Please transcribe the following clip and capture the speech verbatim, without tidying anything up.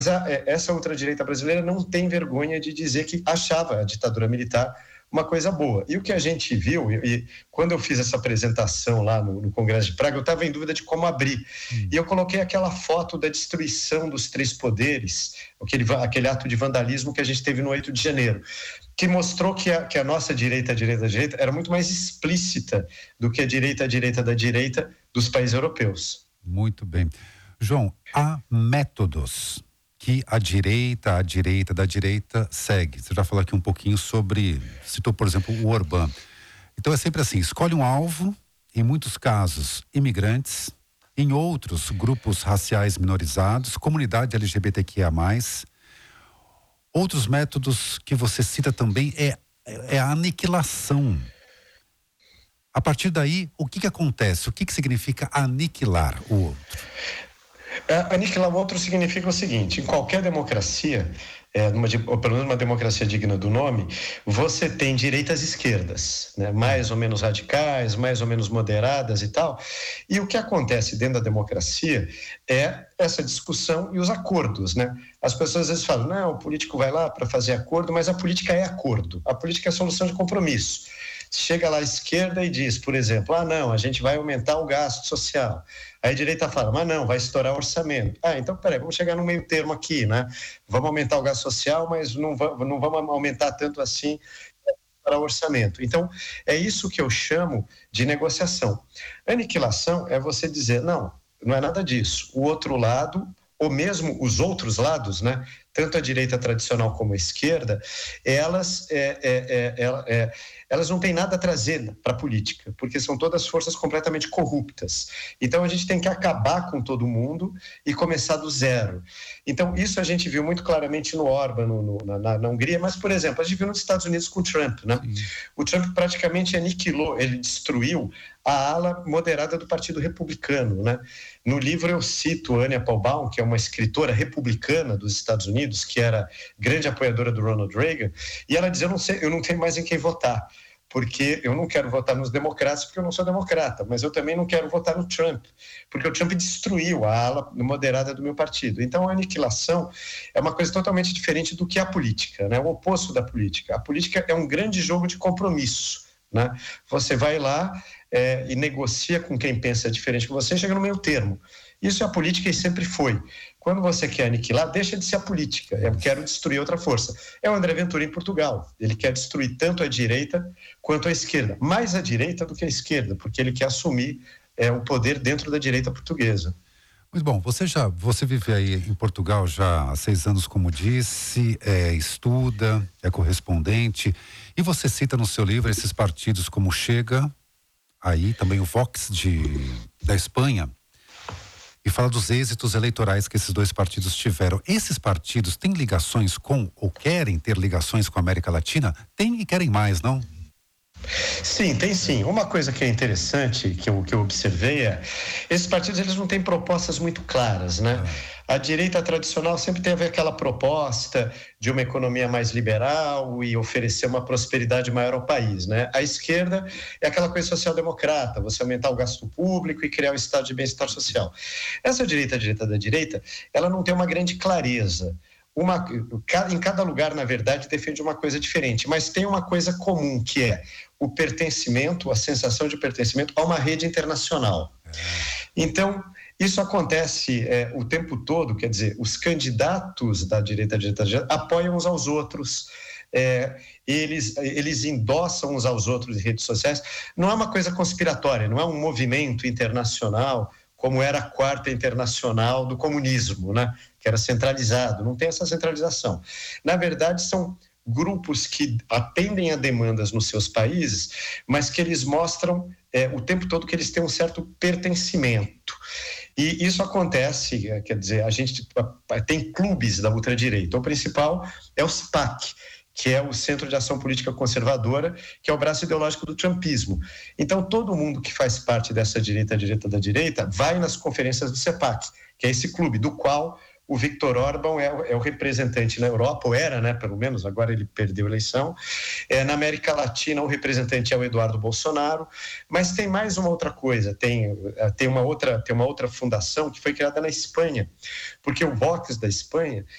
a, essa ultradireita brasileira não tem vergonha de dizer que achava a ditadura militar uma coisa boa. E o que a gente viu, e, e quando eu fiz essa apresentação lá no, no Congresso de Praga, eu estava em dúvida de como abrir. Hum. E eu coloquei aquela foto da destruição dos três poderes, aquele, aquele ato de vandalismo que a gente teve no oito de janeiro, que mostrou que a, que a nossa direita, a direita, a direita, era muito mais explícita do que a direita, a direita da direita dos países europeus. Muito bem. João, há métodos que a direita, a direita da direita segue. Você já falou aqui um pouquinho sobre, citou, por exemplo, o Orbán. Então é sempre assim, escolhe um alvo, em muitos casos, imigrantes, em outros, grupos raciais minorizados, comunidade L G B T Q I A mais. Outros métodos que você cita também é, é a aniquilação. A partir daí, o que que acontece? O que que significa aniquilar o outro? É, aniquilar o outro significa o seguinte: em qualquer democracia, é, numa, ou pelo menos uma democracia digna do nome, você tem direitas e esquerdas, né? Mais ou menos radicais, mais ou menos moderadas e tal. E o que acontece dentro da democracia é essa discussão e os acordos, né? As pessoas às vezes falam, não, o político vai lá para fazer acordo, mas a política é acordo, a política é solução de compromisso. Chega lá à esquerda e diz, por exemplo, ah, não, a gente vai aumentar o gasto social. Aí a direita fala, mas não, vai estourar o orçamento. Ah, então, peraí, vamos chegar no meio termo aqui, né? Vamos aumentar o gasto social, mas não, va- não vamos aumentar tanto assim para o orçamento. Então, é isso que eu chamo de negociação. Aniquilação é você dizer, não, não é nada disso. O outro lado, ou mesmo os outros lados, né? Tanto a direita tradicional como a esquerda, elas, é, é, é, é, é, elas não têm nada a trazer para a política, porque são todas forças completamente corruptas. Então a gente tem que acabar com todo mundo e começar do zero. Então isso a gente viu muito claramente no Orbán, no, no, na, na Hungria, mas, por exemplo, a gente viu nos Estados Unidos com o Trump, né? O Trump praticamente aniquilou, ele destruiu a ala moderada do Partido Republicano, né? No livro eu cito Anya Applebaum, que é uma escritora republicana dos Estados Unidos, que era grande apoiadora do Ronald Reagan, e ela diz, eu não sei, eu não tenho mais em quem votar, porque eu não quero votar nos democratas, porque eu não sou democrata, mas eu também não quero votar no Trump, porque o Trump destruiu a ala moderada do meu partido. Então a aniquilação é uma coisa totalmente diferente do que a política, né? O oposto da política. A política é um grande jogo de compromisso, né? Você vai lá é, e negocia com quem pensa diferente que você, chega no meio termo. Isso é a política e sempre foi. Quando você quer aniquilar, deixa de ser a política. Eu quero destruir outra força. É o André Ventura em Portugal. Ele quer destruir tanto a direita quanto a esquerda. Mais a direita do que a esquerda, porque ele quer assumir é, o poder dentro da direita portuguesa. Muito bom, você já, você vive aí em Portugal já há seis anos, como disse, é, estuda, é correspondente, e você cita no seu livro esses partidos como o Chega, aí também o Vox de, da Espanha, e fala dos êxitos eleitorais que esses dois partidos tiveram. Esses partidos têm ligações com, ou querem ter ligações com a América Latina? Tem e querem mais, não? Sim, tem sim. Uma coisa que é interessante, que eu, que eu observei é, esses partidos eles não têm propostas muito claras, né? A direita tradicional sempre teve aquela proposta de uma economia mais liberal e oferecer uma prosperidade maior ao país, né? A esquerda é aquela coisa social-democrata, você aumentar o gasto público e criar o estado de bem-estar social. Essa direita, a direita da direita, ela não tem uma grande clareza. Uma, em cada lugar, na verdade, defende uma coisa diferente, mas tem uma coisa comum, que é o pertencimento, a sensação de pertencimento a uma rede internacional. Então, isso acontece é, o tempo todo, quer dizer, os candidatos da direita, da direita, da direita apoiam uns aos outros, é, eles, eles endossam uns aos outros em redes sociais. Não é uma coisa conspiratória, não é um movimento internacional como era a quarta internacional do comunismo, né? Que era centralizado, não tem essa centralização. Na verdade, são grupos que atendem a demandas nos seus países, mas que eles mostram é, o tempo todo que eles têm um certo pertencimento. E isso acontece, quer dizer, a gente tem clubes da ultradireita. O principal é o C P A C, que é o Centro de Ação Política Conservadora, que é o braço ideológico do trumpismo. Então, todo mundo que faz parte dessa direita, direita da direita, vai nas conferências do C P A C, que é esse clube do qual o Viktor Orbán é, é o representante na Europa, ou era, né, pelo menos, agora ele perdeu a eleição. É, na América Latina, o representante é o Eduardo Bolsonaro, mas tem mais uma outra coisa, tem, tem, uma, outra, tem uma outra fundação que foi criada na Espanha, porque o Vox da Espanha